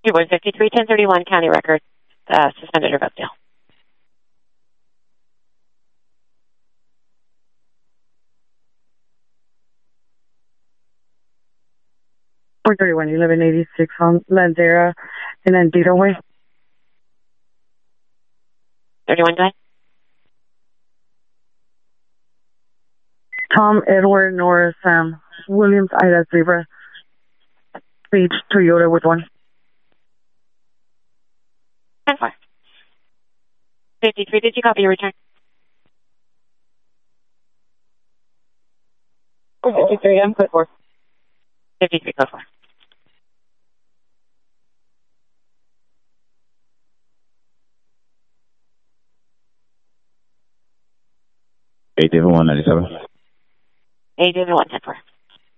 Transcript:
153, 1031 county record, suspended or bail. Four 1186 on Landera and Andito Way. 31 guy. Tom, Edward, Nora, Sam, Williams, Ida, Zebra, Beach, Toyota with 1. 10-4. 53, did you copy your return? 53, I'm code 4. 53, code 4. David 197. 8 1 10-4.